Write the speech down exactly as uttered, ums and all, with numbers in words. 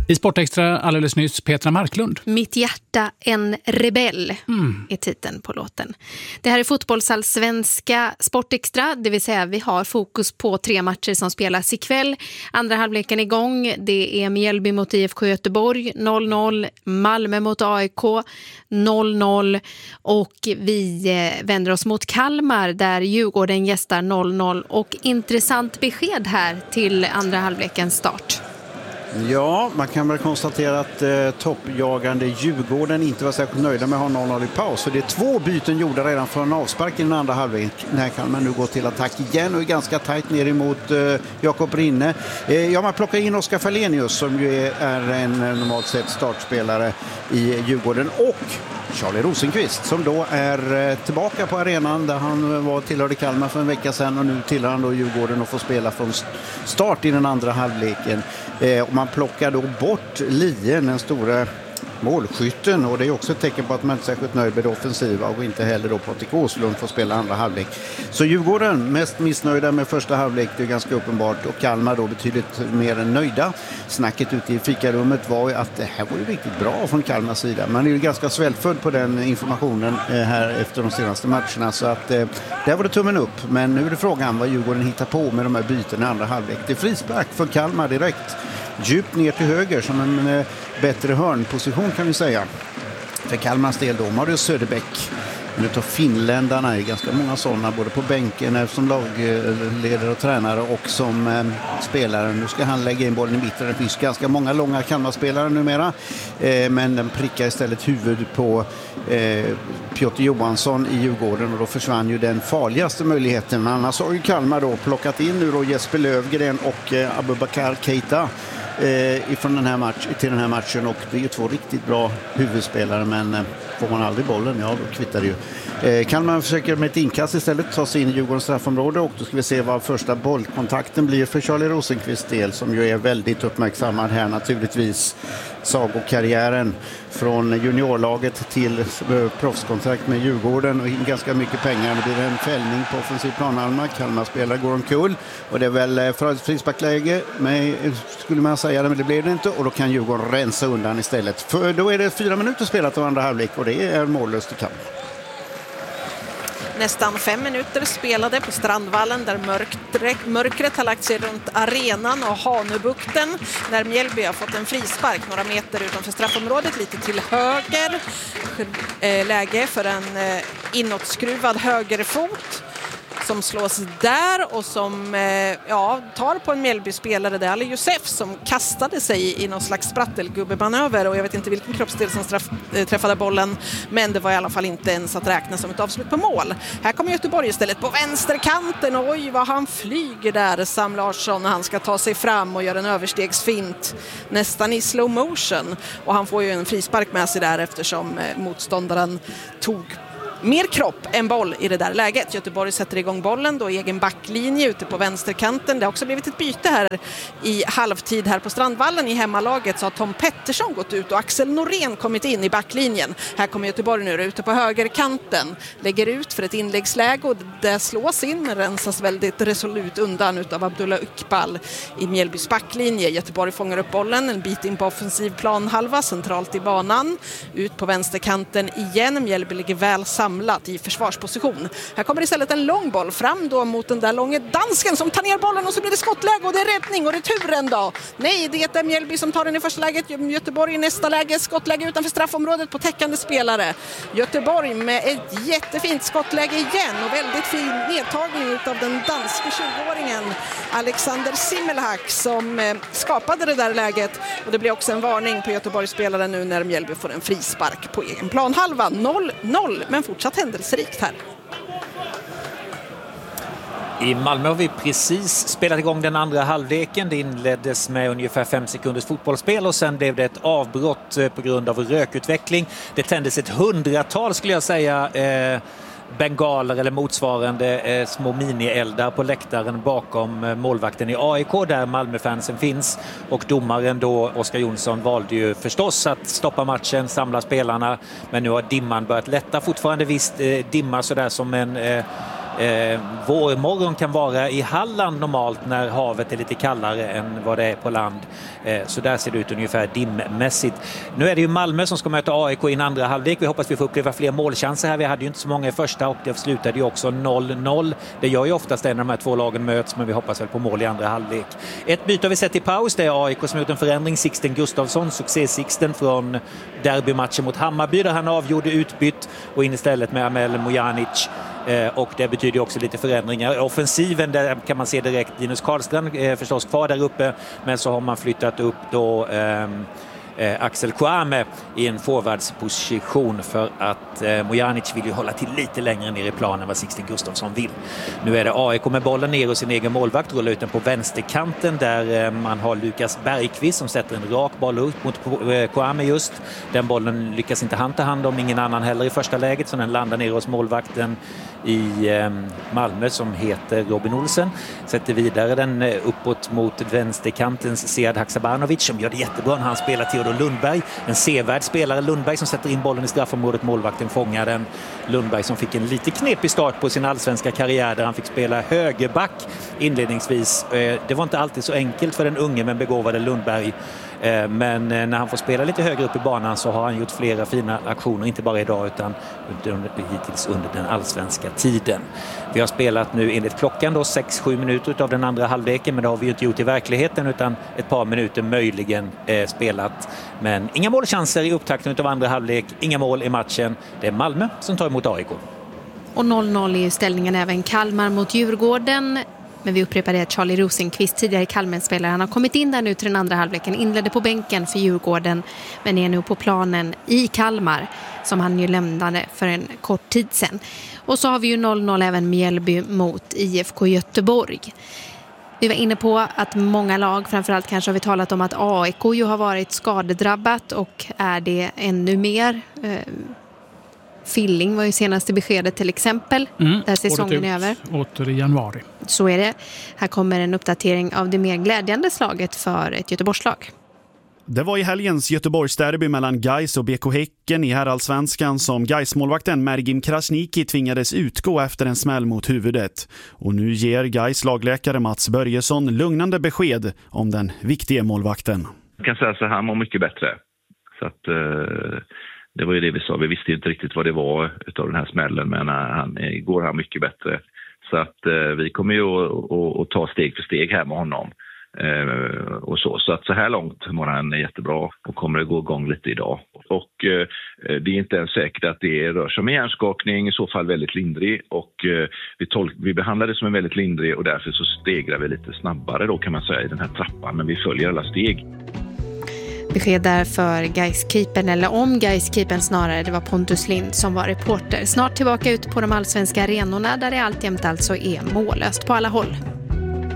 I Sportextra alldeles nyss Petra Marklund. Mitt hjärta en rebell mm. är titeln på låten. Det här är fotbollsallsvenska Sportextra, det vill säga vi har fokus på tre matcher som spelas ikväll. Andra halvleken igång, det är Mjällby mot I F K Göteborg noll noll, Malmö mot A I K noll noll och vi vänder oss mot Kalmar där Djurgården gästar noll noll och intressant besked här till andra halvlekens start. Ja, man kan väl konstatera att eh, toppjagande Djurgården inte var särskilt nöjda med att ha noll noll i paus. Så det är två byten gjorda redan från avspark i den andra halvlek. När kan man nu gå till attack igen och är ganska tajt ner emot eh, Jakob Rinne. Eh, ja, man plockar in Oskar Fallenius som ju är, är en normalt sett startspelare i Djurgården och Charlie Rosenqvist som då är tillbaka på arenan där han var tillhörde Kalmar för en vecka sedan och nu tillhör han då Djurgården och får spela från start i den andra halvleken. Eh, och man plockar då bort Lien, den stora målskytten, och det är också ett tecken på att man inte är särskilt nöjd med det offensiva och inte heller då Patrik Åslund får spela andra halvlek. Så Djurgården mest missnöjda med första halvlek, det är ganska uppenbart, och Kalmar då betydligt mer än nöjda. Snacket ute i fikarummet var ju att det här var ju riktigt bra från Kalmars sida. Man är ju ganska svältfödd på den informationen här efter de senaste matcherna, så att eh, där var det tummen upp. Men nu är det frågan vad Djurgården hittar på med de här byten i andra halvlek. Det är frispark för Kalmar direkt. Djupt ner till höger som en eh, bättre hörnposition kan vi säga. För Kalmars del då, Marius Söderbäck. Nu tar finländarna, är ganska många sådana både på bänken som lagledare och tränare och som eh, spelare. Nu ska han lägga in bollen i mitten. Det finns ganska många långa Kalmar-spelare numera. Eh, men den prickar istället huvud på eh, Piotr Johansson i Djurgården och då försvann ju den farligaste möjligheten. Annars har ju Kalmar då plockat in nu då Jesper Lövgren och eh, Abubakar Keita eh, ifrån den här match, till den här matchen, och det är ju två riktigt bra huvudspelare, men eh, får man aldrig bollen, ja då kvittar det ju. Eh, kan man försöka med ett inkast istället ta sig in i Djurgårdens straffområde, och då ska vi se vad första bollkontakten blir för Charlie Rosenqvist del, som ju är väldigt uppmärksammad här naturligtvis. Sagokarriären från juniorlaget till proffskontrakt med Djurgården och ganska mycket pengar. Det blir en fällning på offensiv planhalva. Kalmar spelare går omkull och det är väl för ett frisparksläge, men skulle man säga det, men det blir det inte, och då kan Djurgården rensa undan istället. För då är det fyra minuter spelat av andra halvlek och det är mållöst i Kalmar. Nästan fem minuter spelade på Strandvallen där mörkret, mörkret har lagt sig runt arenan och Hanöbukten när Mjällby har fått en frispark några meter utanför straffområdet, lite till höger. Läge för en inåtskruvad högerfot som slås där och som ja, tar på en Mjällby-spelare, det är Ali Josef som kastade sig i någon slags sprattelgubbemanöver, och jag vet inte vilken kroppsdel som straff, äh, träffade bollen, men det var i alla fall inte ens att räkna som ett avslut på mål. Här kommer Göteborg istället på vänsterkanten, och oj vad han flyger där, Sam Larsson, när han ska ta sig fram och göra en överstegsfint nästan i slow motion, och han får ju en frispark med sig där eftersom eh, motståndaren tog mer kropp än boll i det där läget. Göteborg sätter igång bollen då i egen backlinje ute på vänsterkanten. Det har också blivit ett byte här i halvtid här på Strandvallen i hemmalaget, så har Tom Pettersson gått ut och Axel Norén kommit in i backlinjen. Här kommer Göteborg nu ute på högerkanten. Lägger ut för ett inläggsläge och det slås in, men rensas väldigt resolut undan utav Abdullah Iqbal i Mjällbys backlinje. Göteborg fångar upp bollen en bit in på offensiv planhalva centralt i banan. Ut på vänsterkanten igen. Mjällby ligger väl samlat i försvarsposition. Här kommer istället en lång boll fram då mot den där långa dansken som tar ner bollen, och så blir det skottläge och det är räddning och returen då. Nej, det är Mjällby som tar den i första läget. Göteborg i nästa läge. Skottläge utanför straffområdet på täckande spelare. Göteborg med ett jättefint skottläge igen och väldigt fin nedtagning av den danska tjugoåringen Alexander Simmelhack som skapade det där läget, och det blir också en varning på Göteborgs spelare nu när Mjällby får en frispark på egen planhalva. noll noll, men fortsatt händelserikt här. I Malmö har vi precis spelat igång den andra halvleken. Det inleddes med ungefär fem sekunders fotbollsspel och sen blev det ett avbrott på grund av rökutveckling. Det tändes ett hundratal, skulle jag säga, eh, bengaler eller motsvarande eh, små minieldar på läktaren bakom eh, målvakten i A I K där Malmöfansen finns, och domaren då, Oskar Jonsson, valde ju förstås att stoppa matchen, samla spelarna, men nu har dimman börjat lätta, fortfarande visst eh, dimma sådär som en eh, Eh, vårmorgon kan vara i Halland normalt när havet är lite kallare än vad det är på land. Eh, så där ser det ut ungefär dimmässigt. Nu är det ju Malmö som ska möta A I K i en andra halvlek. Vi hoppas vi får uppleva fler målchanser här. Vi hade ju inte så många i första och det slutade ju också noll noll. Det gör ju oftast det när de här två lagen möts, men vi hoppas väl på mål i andra halvlek. Ett byte har vi sett i paus. Det är A I K som gjort en förändring. Sixten Gustafsson, succé-Sixten från derbymatchen mot Hammarby där han avgjorde utbytt och in istället med Amel Mojanic. Eh, och det betyder också lite förändringar. Offensiven, där kan man se direkt Linus Karlstrand eh, förstås kvar där uppe, men så har man flyttat upp då eh, eh, Axel Kouame i en forwardsposition för att eh, Mojanic vill ju hålla till lite längre ner i planen än vad Sixten Gustafsson vill. Nu är det A I K med bollen ner och sin egen målvakt, rullar ut den på vänsterkanten där eh, man har Lukas Bergqvist som sätter en rak boll ut mot eh, Kouame just. Den bollen lyckas inte han ta hand om, ingen annan heller i första läget, så den landar ner hos målvakten i eh, Malmö som heter Robin Olsen. Sätter vidare den eh, uppåt mot vänsterkantens Sead Haksabanovic som gör det jättebra när han spelar Theodor Lundberg. En sevärd spelare Lundberg som sätter in bollen i straffområdet. Målvakten fångar den. Lundberg som fick en lite knepig start på sin allsvenska karriär där han fick spela högerback inledningsvis. Eh, det var inte alltid så enkelt för den unge men begåvade Lundberg. Men när han får spela lite högre upp i banan så har han gjort flera fina aktioner, inte bara idag utan under, hittills under den allsvenska tiden. Vi har spelat nu enligt klockan då sex sju minuter av den andra halvleken, men det har vi ju inte gjort i verkligheten utan ett par minuter möjligen eh, spelat. Men inga målchanser i upptakten av andra halvlek, inga mål i matchen. Det är Malmö som tar emot A I K. Och noll noll är ju ställningen även Kalmar mot Djurgården. Men vi upprepar det att Charlie Rosenqvist, tidigare Kalmar-spelare, han har kommit in där nu till den andra halvleken, inledde på bänken för Djurgården men är nu på planen i Kalmar som han ju lämnade för en kort tid sedan. Och så har vi ju noll noll även Mjällby mot I F K Göteborg. Vi var inne på att många lag, framförallt kanske har vi talat om att A I K ju har varit skadedrabbat och är det ännu mer. Filling var ju senaste beskedet till exempel, mm, där säsongen är över. Åter i januari. Så är det. Här kommer en uppdatering av det mer glädjande slaget för ett Göteborgslag. Det var i helgens Göteborgsderby mellan Gais och B K Häcken i herrallsvenskan som Gais-målvakten Mergim Krasniqi tvingades utgå efter en smäll mot huvudet. Och nu ger Gais lagläkare Mats Börjesson lugnande besked om den viktiga målvakten. Jag kan säga så här, han mår mycket bättre. Så att... Uh... Det var ju det vi sa. Vi visste inte riktigt vad det var utav den här smällen, men han går här mycket bättre. Så att eh, vi kommer ju att ta steg för steg här med honom. Eh, och så. så att så här långt mår han jättebra och kommer att gå igång lite idag. Och eh, det är inte ens säkert att det rör sig om en hjärnskakning, i så fall väldigt lindrig. Och eh, vi, tolk, vi behandlar det som en väldigt lindrig och därför så stegrar vi lite snabbare då kan man säga i den här trappan. Men vi följer alla steg. Besked där för Gais-keepern, eller om Gais-keepern snarare, det var Pontus Lind som var reporter. Snart tillbaka ut på de allsvenska arenorna där det alltjämt alltså är mållöst på alla håll.